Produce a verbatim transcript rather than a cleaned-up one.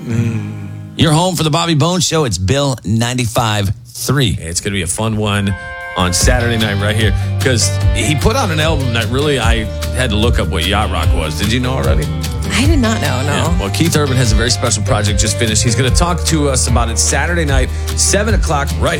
Mm. You're home for the Bobby Bones Show. It's Bill ninety-five point three. It's going to be a fun one on Saturday night right here because he put out an album that really I had to look up what yacht rock was. Did you know already? I did not know, no. Yeah. Well, Keith Urban has a very special project just finished. He's going to talk to us about it Saturday night, seven o'clock, right here.